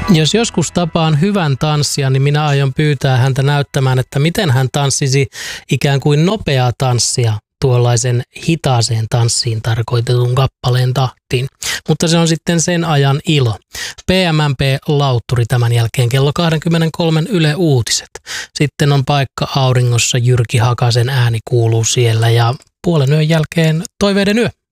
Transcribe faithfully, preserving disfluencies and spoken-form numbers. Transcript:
Jos joskus tapaan hyvän tanssijan, niin minä aion pyytää häntä näyttämään, että miten hän tanssisi ikään kuin nopeaa tanssia tuollaisen hitaaseen tanssiin tarkoitetun kappaleen tahtiin. Mutta se on sitten sen ajan ilo. P M M P-lautturi tämän jälkeen kello kaksikymmentäkolme Yle Uutiset. Sitten on paikka auringossa, Jyrki Hakasen ääni kuuluu siellä ja puolen yön jälkeen Toiveiden yö.